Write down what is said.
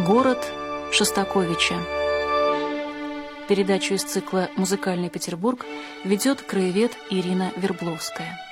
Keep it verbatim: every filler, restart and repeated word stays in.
Город Шостаковича. Передачу из цикла «Музыкальный Петербург» ведет краевед Ирина Вербловская.